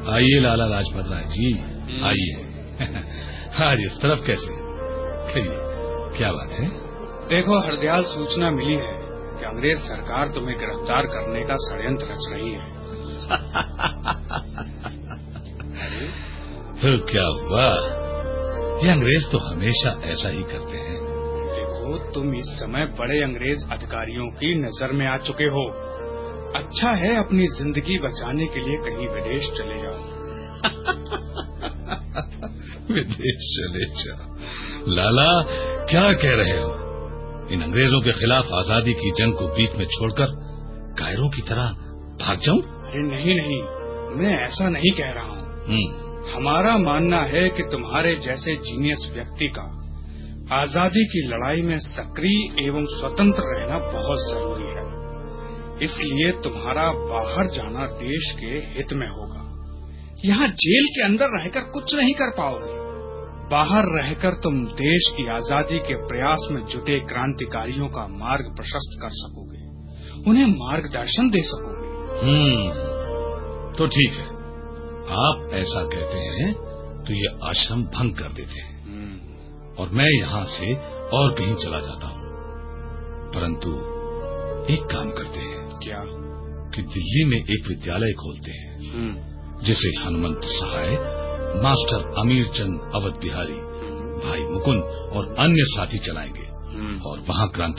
आइए लाला लाजपत राय जी, आइए। आज इस तरफ कैसे? कहिए, क्या बात है? देखो हरदयाल, सूचना मिली है कि अंग्रेज सरकार तुम्हें गिरफ्तार करने का षड्यंत्र रच रही है। तो क्या हुआ? ये अंग्रेज तो हमेशा ऐसा ही करते हैं। देखो, तुम इस समय बड़े अंग्रेज अधिकारियों की नजर में आ चुके हो। अच्छा है अपनी जिंदगी बचाने के लिए कहीं विदेश चले जाओ। विदेश चले जाओ? लाला, क्या कह रहे हो? इन अंग्रेजों के खिलाफ आजादी की जंग को बीच में छोड़कर कायरों की तरह भाग जाऊं? अरे नहीं, मैं ऐसा नहीं कह रहा हूँ। हमारा मानना है कि तुम्हारे जैसे जीनियस व्यक्ति का आजादी की लड़ाई में सक्रिय एवं स्वतंत्र रहना बहुत जरूरी है। इसलिए तुम्हारा बाहर जाना देश के हित में होगा। यहाँ जेल के अंदर रहकर कुछ नहीं कर पाओगे। बाहर रहकर तुम देश की आजादी के प्रयास में जुटे क्रांतिकारियों का मार्ग प्रशस्त कर सकोगे, उन्हें मार्गदर्शन दे सकोगे। तो ठीक है, आप ऐसा कहते हैं तो ये आश्रम भंग कर देते हैं और मैं यहाँ से और कहीं चला जाता हूँ। परंतु एक काम करते हैं। क्या? कि दिल्ली में एक विद्यालय खोलते हैं जिसे हनुमंत सहाय, मास्टर अमीर चंद अवध बिहारी, भाई मुकुंद और अन्य साथी चलाएंगे और वहाँ क्रांति